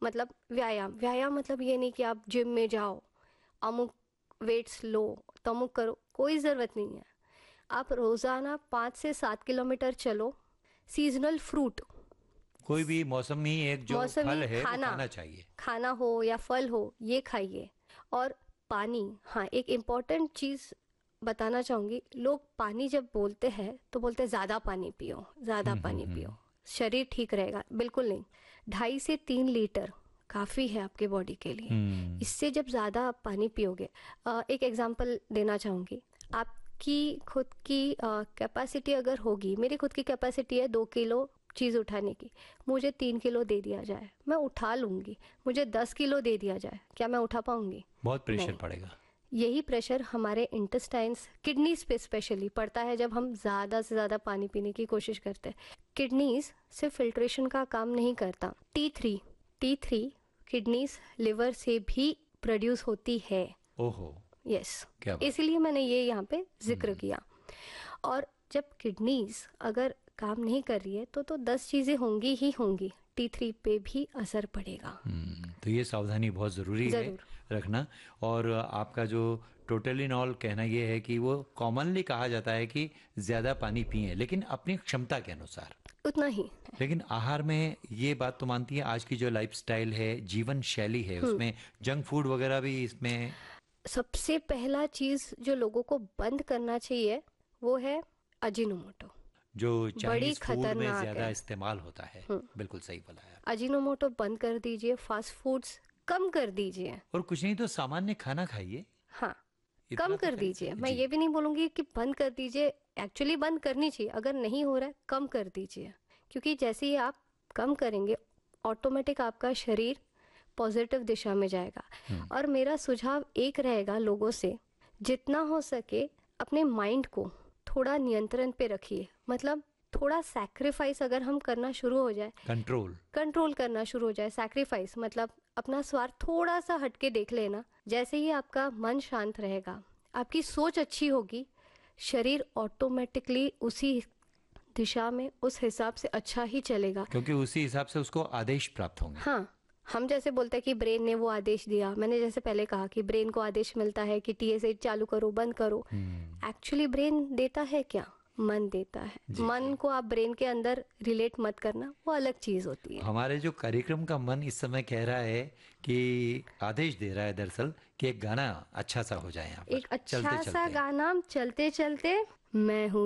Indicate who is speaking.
Speaker 1: मतलब व्यायाम, व्यायाम मतलब ये नहीं कि आप जिम में जाओ, अमुक वेट्स लो, तमुक करो, कोई ज़रूरत नहीं है। आप रोज़ाना 5 से 7 किलोमीटर चलो। सीजनल फ्रूट,
Speaker 2: कोई भी मौसमी एक जो फल
Speaker 1: मौसमी
Speaker 2: है वो
Speaker 1: खाना,
Speaker 2: खाना चाहिए।
Speaker 1: खाना हो या फल हो, ये खाइए। और पानी, हाँ एक इम्पॉर्टेंट चीज़ बताना चाहूँगी, लोग पानी जब बोलते हैं तो बोलते हैं ज़्यादा पानी पियो, ज़्यादा पानी पियो, शरीर ठीक रहेगा। बिल्कुल नहीं, 2.5 से 3 लीटर काफ़ी है आपके बॉडी के लिए।
Speaker 2: हम्म।
Speaker 1: इससे जब ज़्यादा आप पानी पियोगे, एक एग्जांपल देना चाहूँगी। आपकी खुद की कैपेसिटी अगर होगी, मेरी खुद की कैपेसिटी है 2 किलो चीज़ उठाने की, मुझे 3 किलो दे दिया जाए मैं उठा लूँगी। मुझे 10 किलो दे दिया जाए, क्या मैं उठा पाऊँगी?
Speaker 2: बहुत प्रेशर
Speaker 1: नहीं।
Speaker 2: पड़ेगा।
Speaker 1: यही प्रेशर हमारे इंटेस्टाइन्स, किडनीज पे स्पेशली पड़ता है जब हम ज़्यादा से ज़्यादा पानी पीने की कोशिश करते हैं। किडनीज सिर्फ फिल्ट्रेशन का काम नहीं करता, टी थ्री किडनीज लिवर से भी प्रोड्यूस होती है।
Speaker 2: ओहो।
Speaker 1: यस,
Speaker 2: क्या बात।
Speaker 1: इसीलिए मैंने ये यहाँ पे जिक्र किया। और जब किडनीज अगर काम नहीं कर रही है तो 10 चीज़ें होंगी ही होंगी, T3 पे भी असर पड़ेगा।
Speaker 2: तो ये सावधानी बहुत ज़रूरी है
Speaker 1: ज़रूर।
Speaker 2: रखना। और आपका जो टोटल इन ऑल कहना ये है कि वो कॉमनली कहा जाता है कि ज़्यादा पानी पिएं, लेकिन अपनी क्षमता के अनुसार।
Speaker 1: उतना ही।
Speaker 2: लेकिन आहार में ये बात तो मानती है, आज की जो लाइफस्टाइल है, जीवन शैली है, उसमें जंक फूड वगैरह भी इसमें।
Speaker 1: सबसे पहला चीज जो लोगों को बंद करना चाहिए वो है अजीनोमोटो।
Speaker 2: जो
Speaker 1: बड़ी
Speaker 2: चाइनीज फूड में
Speaker 1: खतरनाक
Speaker 2: ज़्यादा
Speaker 1: है।
Speaker 2: इस्तेमाल होता है। बिल्कुल सही बोला है।
Speaker 1: अजीनोमोटो बंद कर दीजिए, फास्ट फूड्स कम कर दीजिए।
Speaker 2: और कुछ नहीं तो सामान्य खाना खाइए,
Speaker 1: हाँ, कम
Speaker 2: इतना तो
Speaker 1: कर
Speaker 2: कर
Speaker 1: दीजिए।
Speaker 2: सकते
Speaker 1: मैं
Speaker 2: जी।
Speaker 1: ये भी नहीं बोलूंगी कि बंद कर दीजिए, एक्चुअली बंद करनी चाहिए। अगर नहीं हो रहा है कम कर दीजिए, क्योंकि जैसे ही आप कम करेंगे ऑटोमेटिक आपका शरीर पॉजिटिव दिशा में जाएगा। और मेरा सुझाव एक रहेगा लोगों से, जितना हो सके अपने माइंड को थोड़ा नियंत्रण पे रखिए। मतलब थोड़ा सैक्रिफाइस अगर हम करना शुरू हो जाए,
Speaker 2: कंट्रोल।
Speaker 1: कंट्रोल करना शुरू हो जाए, सैक्रिफाइस मतलब अपना स्वार्थ थोड़ा सा हटके देख लेना। जैसे ही आपका मन शांत रहेगा, आपकी सोच अच्छी होगी, शरीर ऑटोमेटिकली उसी दिशा में उस हिसाब से अच्छा ही चलेगा।
Speaker 2: क्योंकि उसी हिसाब से उसको आदेश प्राप्त होंगे।
Speaker 1: हाँ, हम जैसे बोलते हैं कि ब्रेन ने वो आदेश दिया, मैंने जैसे पहले कहा कि ब्रेन को आदेश मिलता है कि TSH चालू करो, बंद करो। एक्चुअली ब्रेन देता है क्या? मन देता है।
Speaker 2: जी
Speaker 1: मन
Speaker 2: जी।
Speaker 1: को आप ब्रेन के अंदर रिलेट मत करना, वो अलग चीज होती है।
Speaker 2: हमारे जो कार्यक्रम का मन इस समय कह रहा है कि आदेश दे रहा है दरअसल कि एक गाना अच्छा सा हो जाए यहाँ पर
Speaker 1: एक
Speaker 2: चलते
Speaker 1: अच्छा सा
Speaker 2: चलते।
Speaker 1: गाना चलते चलते, मैं हूँ